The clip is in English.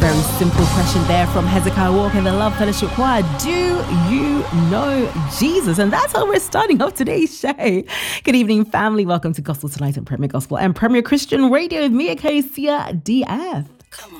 very simple question there from Hezekiah Walker, the Love Fellowship Choir. Do you know Jesus? And that's how we're starting off today's show. Good evening, family. Welcome to Gospel Tonight on Premier Gospel and Premier Christian Radio with me, Akosia DF.